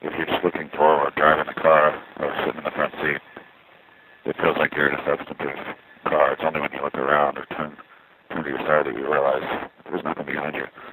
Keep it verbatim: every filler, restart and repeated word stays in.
if you're just looking forward, driving the car, or sitting in the front seat, it feels like you're in a substantive car. It's only when you look around or turn, turn to your side that you realize there's nothing behind you.